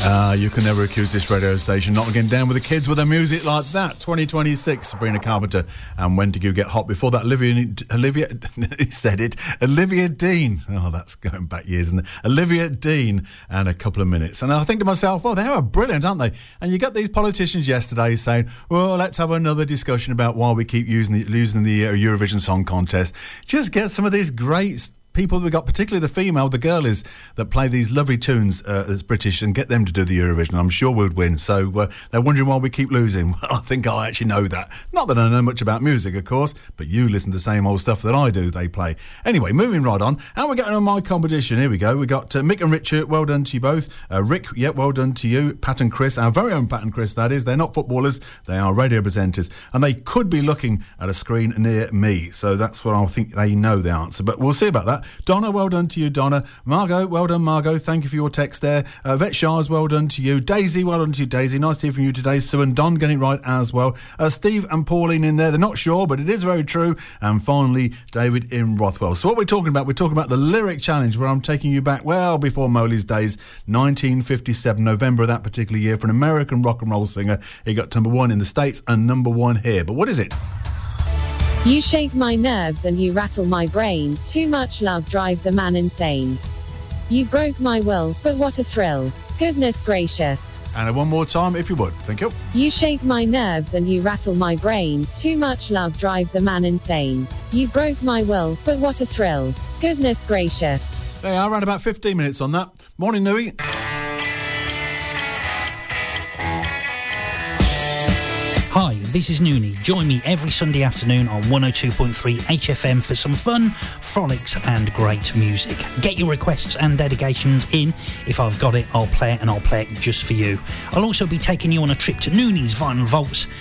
You can never accuse this radio station not getting down with the kids with their music like that. 2026, Sabrina Carpenter and When Did You Get Hot? Before that, Olivia he said it, Olivia Dean. Oh, that's going back years, isn't it? Olivia Dean and A Couple of Minutes. And I think to myself, well, they are brilliant, aren't they? And you got these politicians yesterday saying, well, let's have another discussion about why we keep losing the Eurovision Song Contest. Just get some of these great people we've got, particularly the female, the girlies that play these lovely tunes as British, and get them to do the Eurovision. I'm sure we'd win. So they're wondering why we keep losing. Well, I think I actually know that. Not that I know much about music, of course, but you listen to the same old stuff that I do, they play. Anyway, moving right on. And we're getting on my competition. Here we go. We got Mick and Richard, well done to you both. Rick, yeah, well done to you. Pat and Chris, our very own Pat and Chris, that is. They're not footballers, they are radio presenters. And they could be looking at a screen near me. So that's what I think they know the answer. But we'll see about that. Donna, well done to you, Donna. Margot, well done, Margot. Thank you for your text there. Vet Shahs, well done to you. Daisy, well done to you, Daisy. Nice to hear from you today. Sue and Don getting it right as well. Steve and Pauline in there. They're not sure, but it is very true. And finally, David in Rothwell. So what we're talking about, we're talking about the Lyric Challenge, where I'm taking you back well before Moley's days, 1957, November of that particular year, for an American rock and roll singer. He got number one in the States and number one here. But what is it? You shake my nerves and you rattle my brain. Too much love drives a man insane. You broke my will, but what a thrill. Goodness gracious. And one more time, if you would. Thank you. You shake my nerves and you rattle my brain. Too much love drives a man insane. You broke my will, but what a thrill. Goodness gracious. They are around about 15 minutes on that. Morning, Nui. Hi, this is Noonie. Join me every Sunday afternoon on 102.3 HFM for some fun, frolics and great music. Get your requests and dedications in. If I've got it, I'll play it, and I'll play it just for you. I'll also be taking you on a trip to Noonie's Vinyl Vaults